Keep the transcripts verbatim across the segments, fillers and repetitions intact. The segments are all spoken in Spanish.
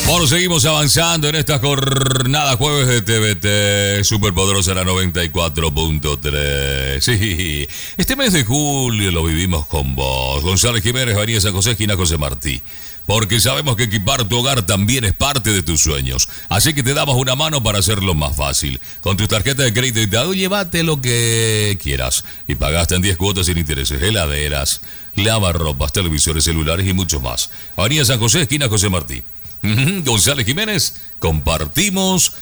Bueno, seguimos avanzando en esta jornada jueves de T V T Superpoderosa la noventa y cuatro punto tres. Sí, este mes de julio lo vivimos con vos. González Jiménez, Avenida San José, esquina José Martí. Porque sabemos que equipar tu hogar también es parte de tus sueños. Así que te damos una mano para hacerlo más fácil. Con tus tarjetas de crédito y dado, llévate lo que quieras. Y pagaste en diez cuotas sin intereses, heladeras, lavarropas, televisores, celulares y mucho más. Avenida San José, esquina José Martí. González Jiménez, compartimos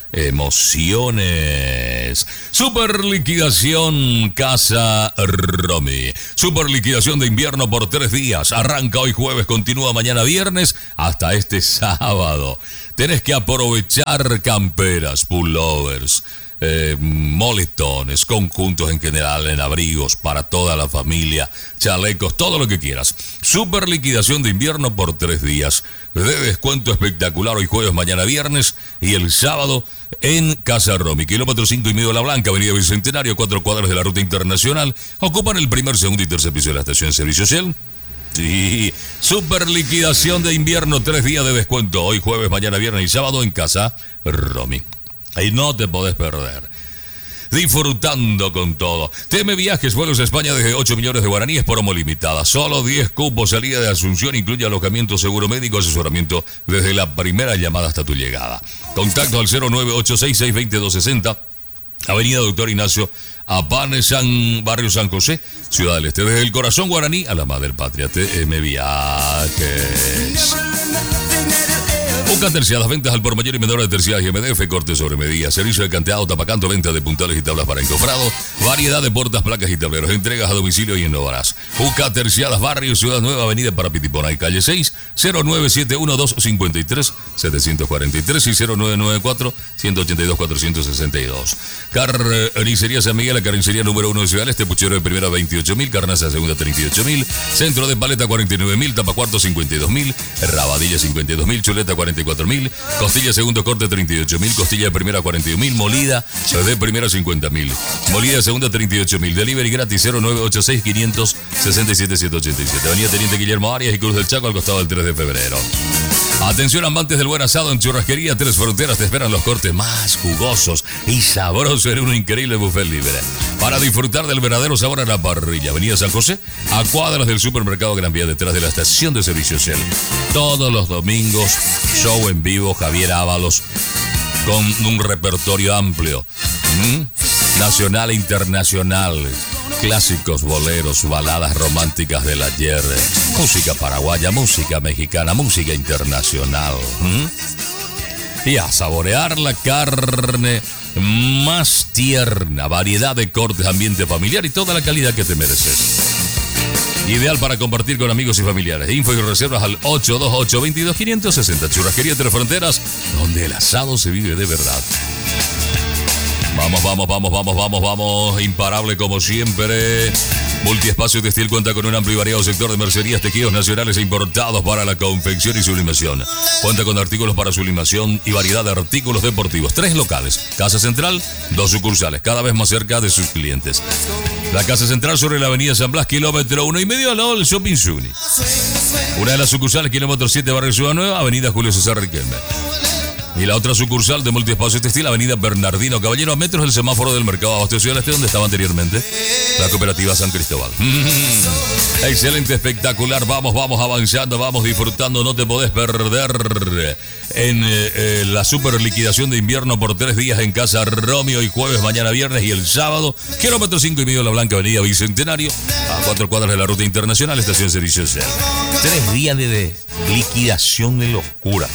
emociones. Super liquidación Casa Romy. Super liquidación de invierno por tres días. Arranca hoy jueves, continúa mañana viernes hasta este sábado. Tenés que aprovechar camperas, pullovers, Eh, moletones, conjuntos en general, en abrigos para toda la familia, chalecos, todo lo que quieras. Super liquidación de invierno por tres días. De descuento espectacular hoy jueves, mañana viernes y el sábado en Casa Romy. Kilómetro cinco y medio de La Blanca, Avenida Bicentenario, cuatro cuadras de la ruta internacional. Ocupan el primer, segundo y tercer piso de la estación de servicio Shell. Sí, super liquidación de invierno, tres días de descuento. Hoy jueves, mañana viernes y sábado en Casa Romy. Ahí no te podés perder. Disfrutando con todo. T M Viajes, vuelos a España desde ocho millones de guaraníes, promo limitada. Solo diez cupos, salida de Asunción, incluye alojamiento, seguro médico, asesoramiento desde la primera llamada hasta tu llegada. Contacto al cero nueve ocho seis, seis dos dos, dos cero cero. Avenida Doctor Ignacio Apane, San, Barrio San José, Ciudad del Este. Desde el corazón guaraní a la madre patria. T M Viajes. Busca terciadas, ventas al por mayor y menor de terciadas y M D F, corte sobre medida, servicio de canteado, tapacanto, venta de puntales y tablas para encofrado, variedad de puertas, placas y tableros, entregas a domicilio y en Novaraz. Busca terciadas, barrio Ciudad Nueva, avenida Parapitipona y calle seis, cero nueve siete uno dos cinco tres siete cuatro tres y cero nueve nueve cuatro uno ocho dos cuatro seis dos. Carnicería San Miguel, la carnicería número uno de Ciudad del Este, puchero de primera veintiocho mil, carnaza segunda treinta y ocho mil, centro de paleta cuarenta y nueve mil, tapacuarto cincuenta y dos mil, rabadilla cincuenta y dos mil, chuleta cuarenta y cuatro mil, costilla segundo corte treinta y ocho mil, costilla de primera cuarenta y uno mil, molida de primera cincuenta mil, molida de segunda treinta y ocho mil, delivery gratis cero nueve ocho seis, cinco seis siete, siete ocho siete, avenida Teniente Guillermo Arias y Cruz del Chaco al costado del tres de febrero. Atención amantes del buen asado, en Churrasquería Tres Fronteras te esperan los cortes más jugosos y sabrosos en un increíble buffet libre. Para disfrutar del verdadero sabor a la parrilla, avenida San José, a cuadras del supermercado Gran Vía, detrás de la estación de servicio Shell. Todos los domingos, show en vivo, Javier Ábalos, con un repertorio amplio, ¿Mm? nacional e internacional. Clásicos, boleros, baladas románticas del ayer, música paraguaya, música mexicana, música internacional. ¿Mm? Y a saborear la carne más tierna, variedad de cortes, ambiente familiar y toda la calidad que te mereces. Ideal para compartir con amigos y familiares. Info y reservas al ocho dos ocho, veintidós, quinientos sesenta. Churrasquería Tres Fronteras, donde el asado se vive de verdad. Vamos, vamos, vamos, vamos, vamos, vamos. Imparable como siempre. Multiespacio Textil cuenta con un amplio y variado sector de mercerías, tejidos nacionales e importados para la confección y sublimación. Cuenta con artículos para sublimación y variedad de artículos deportivos. Tres locales. Casa Central, dos sucursales, cada vez más cerca de sus clientes. La Casa Central sobre la avenida San Blas, kilómetro uno y medio, al lado del Shopping Zuni. Una de las sucursales, kilómetro siete, barrio Ciudad Nueva, avenida Julio César Riquelme. Y la otra sucursal de Multiespacio Textil, avenida Bernardino Caballero, a metros del semáforo del mercado Abasto Ciudad del Este, donde estaba anteriormente la cooperativa San Cristóbal. Mm, excelente, espectacular. Vamos, vamos avanzando, vamos disfrutando. No te podés perder en eh, la super liquidación de invierno por tres días en Casa Romy, hoy jueves, mañana viernes y el sábado. Kilómetro cinco y medio de La Blanca, avenida Bicentenario, a cuatro cuadras de la ruta internacional, estación servicio Shell. Tres días de, de liquidación de locura.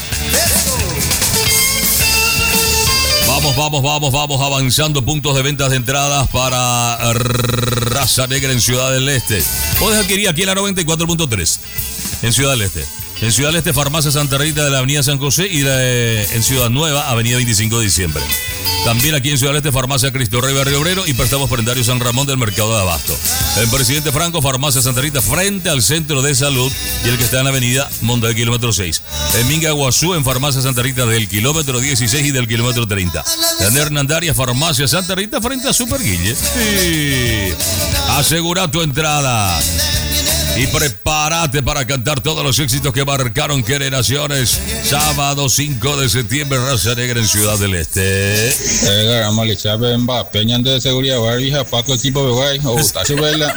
Vamos, vamos, vamos, vamos avanzando. Puntos de ventas de entradas para Raza Negra en Ciudad del Este. Podés adquirir aquí en la noventa y cuatro punto tres en Ciudad del Este. En Ciudad del Este, Farmacia Santa Rita de la avenida San José y de, en Ciudad Nueva, avenida veinticinco de diciembre. También aquí en Ciudad del Este, Farmacia Cristo Rey Barrio Obrero y Préstamos Prendario San Ramón del Mercado de Abasto. En Presidente Franco, Farmacia Santa Rita frente al Centro de Salud y el que está en la avenida Monda del kilómetro seis. En Minga Guazú, en Farmacia Santa Rita del kilómetro dieciséis y del kilómetro treinta. En Hernandaria, Farmacia Santa Rita frente a Super Guille. Sí. Asegura tu entrada. Y prepárate para cantar todos los éxitos que marcaron generaciones. Sábado cinco de septiembre, Raza Negra en Ciudad del Este. Eh, Malichabe Mba, Peña de seguridad, Barija, Paco equipo de Guay, o Tacho Vela.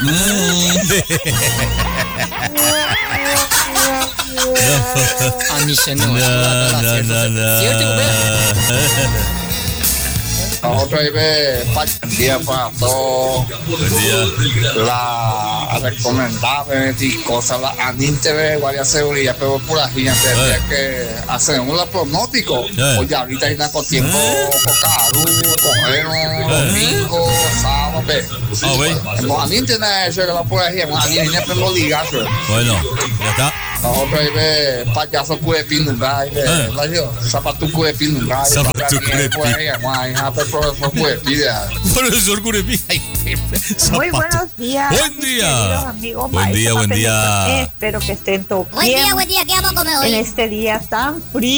A mí se no. No, no, no, no. Otra vez, buen día para todos. Buen día. La recomendable y cosas, la aníntere, varias seguridad, pero por la gente Eh. que hacen un pronóstico. Eh. Oye, ahorita hay con tiempo, con cogero, domingo, sábado, ve. Ah, ve. Los anínteres, eso que la por ahí, los anínteres, pero ligas. Bueno, ya está. Otra vez, payaso curepín no vai, Eh. velho. Sapato curepín no vai. Sapato curepín. Profesor Curepi. Muy buenos días. Buen mis día. queridos amigos, Buen maestros, día, buen papeles, día. Espero que estén todos Buen bien día, buen día, ¿qué vamos a comer hoy? en este día tan frío.